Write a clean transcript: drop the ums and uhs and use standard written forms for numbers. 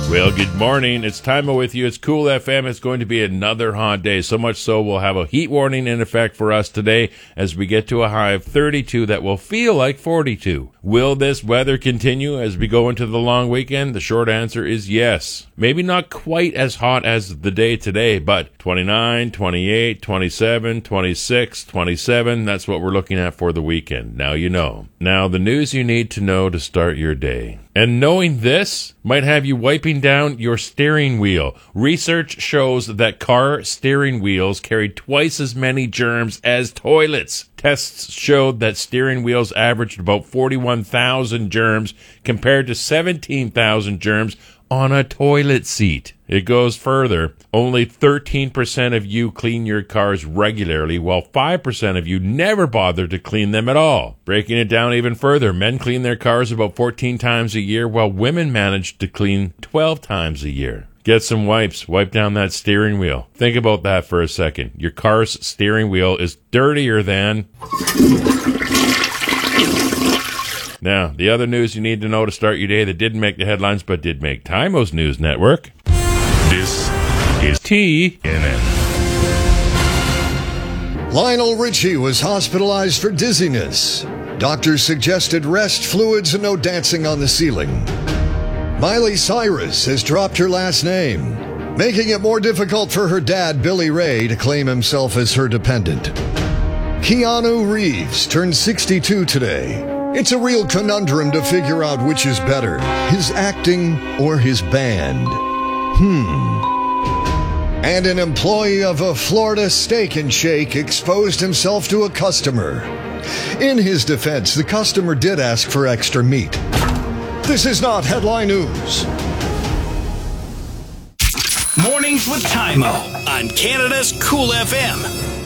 Well, good morning. It's Timo with you. It's Cool FM. It's going to be another hot day. So much so we'll have a heat warning in effect for us today as we get to a high of 32 that will feel like 42. Will this weather continue as we go into the long weekend? The short answer is yes. Maybe not quite as hot as the day today, but 29, 28, 27, 26, 27. That's what we're looking at for the weekend. Now you know. Now the news you need to know to start your day. And knowing this might have you wiping down your steering wheel. Research shows that car steering wheels carry twice as many germs as toilets. Tests showed that steering wheels averaged about 41,000 germs compared to 17,000 germs on a toilet seat. It goes further. Only 13% of you clean your cars regularly, while 5% of you never bother to clean them at all. Breaking it down even further, men clean their cars about 14 times a year, while women manage to clean 12 times a year. Get some wipes. Wipe down that steering wheel. Think about that for a second. Your car's steering wheel is dirtier than... Now, the other news you need to know to start your day that didn't make the headlines but did make Timo's News Network. This is TNN. Lionel Richie was hospitalized for dizziness. Doctors suggested rest, fluids, and no dancing on the ceiling. Miley Cyrus has dropped her last name, making it more difficult for her dad, Billy Ray, to claim himself as her dependent. Keanu Reeves turned 62 today. It's a real conundrum to figure out which is better, his acting or his band. And an employee of a Florida Steak and Shake exposed himself to a customer. In his defense, the customer did ask for extra meat. This is not headline news. Mornings with Timo on Canada's Cool FM.